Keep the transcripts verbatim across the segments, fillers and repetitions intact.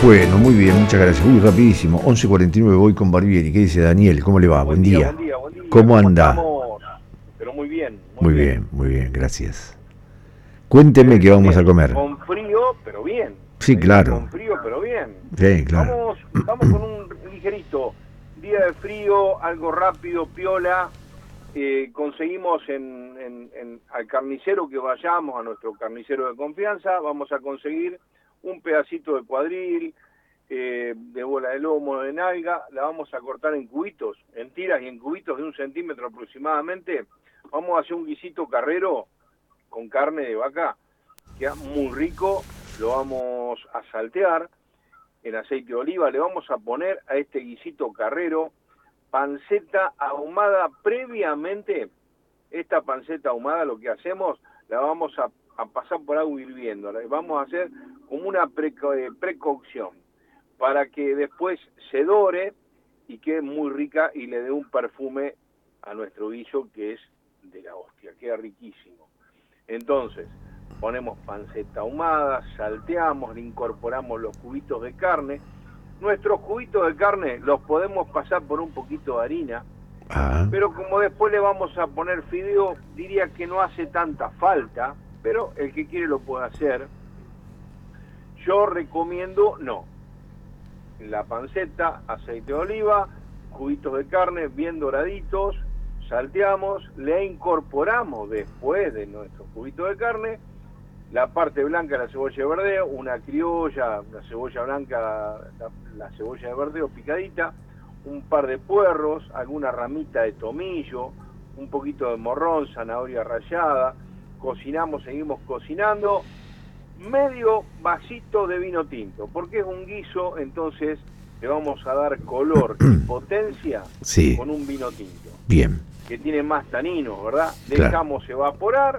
Bueno, muy bien, muchas gracias. Uy, rapidísimo. once cuarenta y nueve voy con Barbieri. ¿Qué dice Daniel? ¿Cómo le va? Buen, Buen día, día. buen día, buen día. ¿Cómo ¿Cómo anda? estamos? Pero muy bien, muy Muy bien. bien, muy bien, gracias. Cuénteme Ustedes qué vamos a también, comer. con frío, pero bien. Sí, Venimos claro. con frío, pero bien. Sí, claro. Vamos, vamos con un ligerito día de frío, algo rápido, piola. Eh, conseguimos en, en, en, al carnicero que vayamos, a nuestro carnicero de confianza, vamos a conseguir un pedacito de cuadril, eh, de bola de lomo, de nalga, la vamos a cortar en cubitos, en tiras y en cubitos de un centímetro aproximadamente. Vamos a hacer un guisito carrero con carne de vaca, queda muy rico, lo vamos a saltear en aceite de oliva, le vamos a poner a este guisito carrero panceta ahumada previamente. Esta panceta ahumada lo que hacemos, la vamos a, a pasar por agua hirviendo, la vamos a hacer como una preco, eh, precocción, para que después se dore y quede muy rica y le dé un perfume a nuestro guiso que es de la hostia, queda riquísimo. Entonces, ponemos panceta ahumada, salteamos, le incorporamos los cubitos de carne. Nuestros cubitos de carne los podemos pasar por un poquito de harina, Ah, pero como después le vamos a poner fideo, diría que no hace tanta falta, pero el que quiere lo puede hacer. Yo recomiendo no. La panceta, aceite de oliva, cubitos de carne bien doraditos, salteamos, le incorporamos después de nuestros cubitos de carne la parte blanca de la cebolla de verdeo, una criolla, la cebolla blanca, la, la cebolla de verdeo picadita, un par de puerros, alguna ramita de tomillo, un poquito de morrón, zanahoria rallada, cocinamos, seguimos cocinando, medio vasito de vino tinto, porque es un guiso, entonces le vamos a dar color y potencia sí, con un vino tinto, bien, que tiene más taninos, ¿verdad? claro. Dejamos evaporar,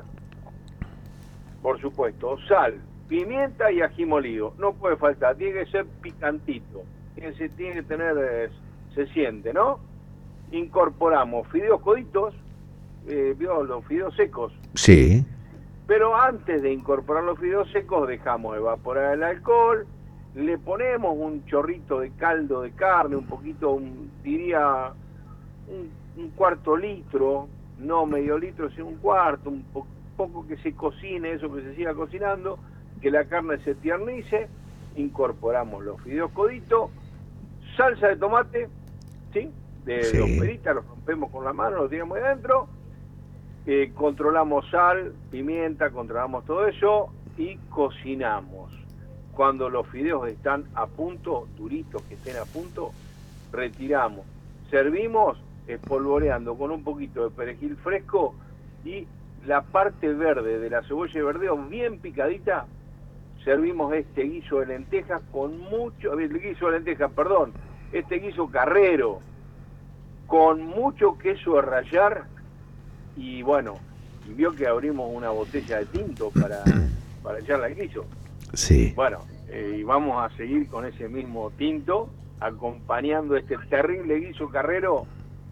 por supuesto, sal, pimienta y ají molido, no puede faltar, tiene que ser picantito, tiene, tiene que tener, eh, se siente, ¿no? Incorporamos fideos coditos, eh, los fideos secos, Sí, pero antes de incorporar los fideos secos dejamos evaporar el alcohol, le ponemos un chorrito de caldo de carne, un poquito, un, diría un, un cuarto litro, no medio litro, sino un cuarto, un po poco que se cocine, eso que se siga cocinando, que la carne se tiernice, incorporamos los fideos coditos, salsa de tomate, ¿sí? De sí, dos peritas, los rompemos con la mano, los tiramos adentro, eh, controlamos sal, pimienta, controlamos todo eso y cocinamos. Cuando los fideos están a punto, duritos que estén a punto, retiramos. Servimos espolvoreando con un poquito de perejil fresco y la parte verde de la cebolla de verdeo bien picadita. Servimos este guiso de lentejas con mucho, el guiso de lentejas, perdón, este guiso carrero, con mucho queso de rallar y bueno, y vio que abrimos una botella de tinto para, para echarle al guiso. sí. Bueno, eh, y vamos a seguir con ese mismo tinto, acompañando este terrible guiso carrero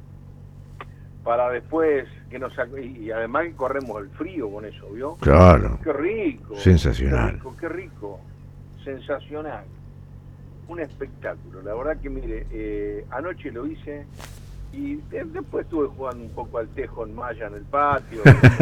para después que nos y además que corremos el frío con eso, ¿vio? Claro, Qué rico, sensacional. qué rico, qué rico, sensacional, un espectáculo. La verdad que mire, eh, anoche lo hice y de, después estuve jugando un poco al tejo en malla en el patio.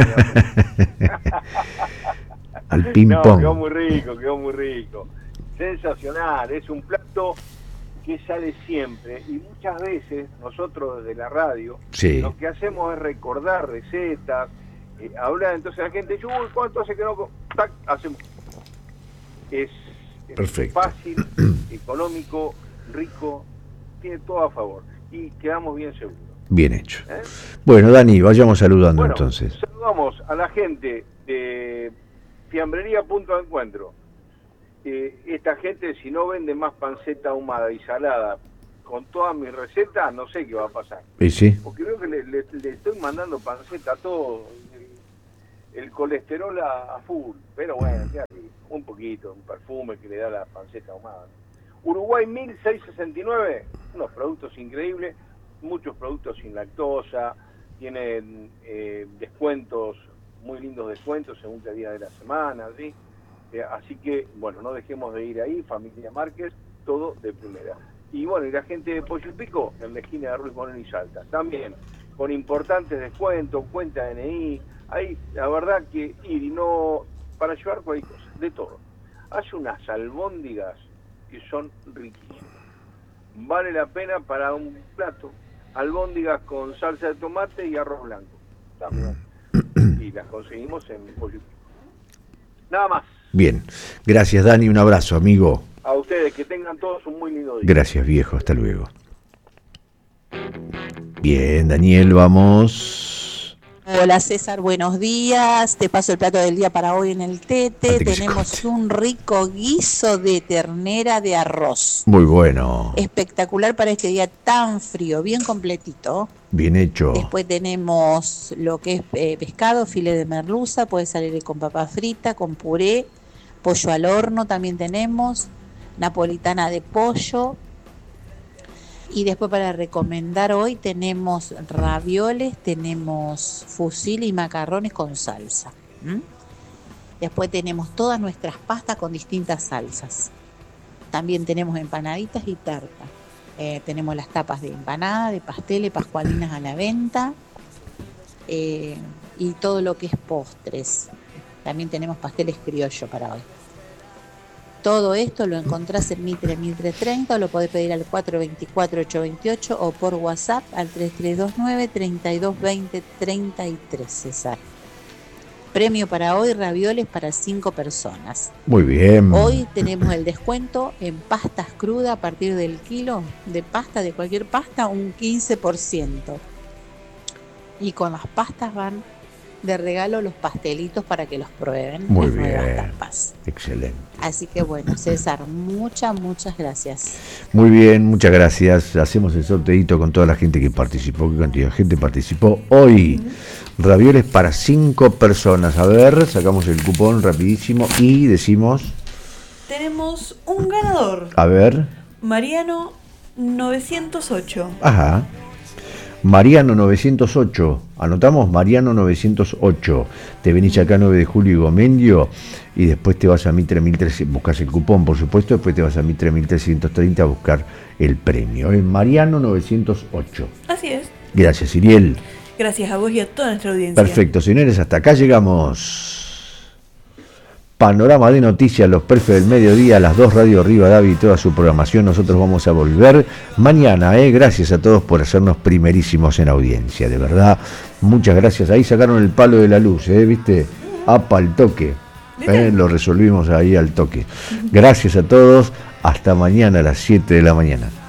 Al ping No, pong. quedó muy rico, quedó muy rico, sensacional. Es un plato que sale siempre y muchas veces nosotros desde la radio Sí, lo que hacemos es recordar recetas, eh, hablar, entonces la gente dice, uy, ¿cuánto hace que no? Tac, hacemos. Es, es perfecto. fácil, económico, rico, tiene todo a favor y quedamos bien seguros. Bien hecho. ¿Eh? Bueno, Dani, vayamos saludando Bueno, entonces. saludamos a la gente de Fiambrería Punto de Encuentro. Eh, esta gente, si no vende más panceta ahumada y salada con todas mis recetas, no sé qué va a pasar. ¿Y sí? Porque veo que le, le, le estoy mandando panceta a todo, el, el colesterol a, a full. Pero bueno, ya, un poquito, un perfume que le da la panceta ahumada. Uruguay mil seiscientos sesenta y nueve, unos productos increíbles, muchos productos sin lactosa, tienen eh, descuentos, muy lindos descuentos según qué día de la semana, ¿sí? Eh, así que, bueno, no dejemos de ir ahí, Familia Márquez, todo de primera. Y bueno, y la gente de Pollo y Pico, en la esquina de Ruiz Moreno y Salta, también con importantes descuentos, cuenta N I, hay la verdad que ir y no, para llevar cualquier cosa, de todo. Hace unas albóndigas que son riquísimas. Vale la pena para un plato, albóndigas con salsa de tomate y arroz blanco. También. Y las conseguimos en Pollo y Pico. Nada más. Bien, gracias Dani, un abrazo amigo. A ustedes, que tengan todos un muy lindo día. Gracias viejo, hasta luego. Bien, Daniel, vamos. Hola César, buenos días. Te paso el plato del día para hoy en el Tete. Tenemos un rico guiso de ternera de arroz. Muy bueno. Espectacular para este día tan frío, bien completito. Bien hecho. Después tenemos lo que es eh, pescado, filete de merluza, puede salir con papa frita, con puré, pollo al horno también tenemos, napolitana de pollo. Y después para recomendar hoy tenemos ravioles, tenemos fusil y macarrones con salsa. ¿Mm? Después tenemos todas nuestras pastas con distintas salsas. También tenemos empanaditas y tarta. Eh, tenemos las tapas de empanada, de pasteles, pascualinas a la venta. Eh, y todo lo que es postres. También tenemos pasteles criollo para hoy. Todo esto lo encontrás en Mitre mil trescientos treinta o lo podés pedir al cuatro dos cuatro, ocho dos ocho o por WhatsApp al tres tres dos nueve, tres dos dos cero, tres tres, César. Premio para hoy, ravioles para cinco personas. Muy bien. Hoy tenemos el descuento en pastas crudas a partir del kilo de pasta, de cualquier pasta, un quince por ciento. Y con las pastas van de regalo los pastelitos para que los prueben. Muy las bien. nuevas tapas. Excelente. Así que bueno, César, muchas, muchas gracias. Muy bien, muchas gracias. Hacemos el sorteito con toda la gente que participó. ¿Qué cantidad de gente participó hoy? Uh-huh. Ravioles para cinco personas. A ver, sacamos el cupón rapidísimo y decimos... Tenemos un ganador. A ver. Mariano novecientos ocho. Ajá. Mariano novecientos ocho, anotamos Mariano novecientos ocho, te venís acá nueve de julio y Gomendio y después te vas a Mitre mil trescientos, buscas el cupón por supuesto, después te vas a Mitre mil trescientos treinta a buscar el premio, es Mariano novecientos ocho. Así es. Gracias Iriel. Gracias a vos y a toda nuestra audiencia. Perfecto, señores, hasta acá llegamos. Panorama de noticias, los perfes del mediodía, las dos Radio Rivadavia y toda su programación. Nosotros vamos a volver mañana, ¿eh? Gracias a todos por hacernos primerísimos en audiencia, de verdad, muchas gracias. Ahí sacaron el palo de la luz, ¿eh? ¿Viste? Apa al toque, ¿eh? Lo resolvimos ahí al toque. Gracias a todos, hasta mañana a las siete de la mañana.